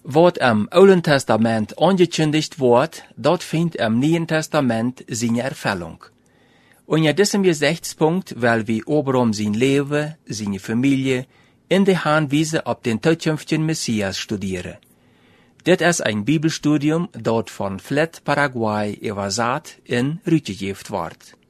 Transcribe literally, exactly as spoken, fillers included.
Wat im Alten Testament angekündigt wordt, dat vindt im Neuen Testament seine Erfüllung. Und in diesem Gesichtspunkt will wir Abraham sein Leben, seine Familie, in die Hinweise auf den zukünftigen Messias studieren. Dit ist ein Bibelstudium, dat von Flat Paraguay übersat in Rüttegeft wordt.